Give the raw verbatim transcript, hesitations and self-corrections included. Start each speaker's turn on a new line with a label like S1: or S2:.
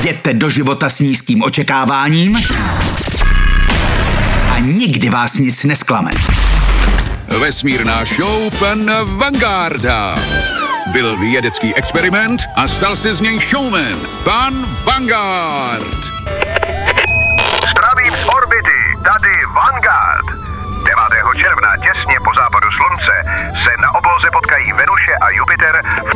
S1: Jděte do života s nízkým očekáváním a nikdy vás nic nesklame.
S2: Vesmírná show pana Vangarda. Byl vědecký experiment a stal se z něj showman. Pan Vanguard.
S3: Zdravím z orbity, tady Vanguard. devátého června, těsně po západu slunce, se na obloze potkají Venuše a Jupiter v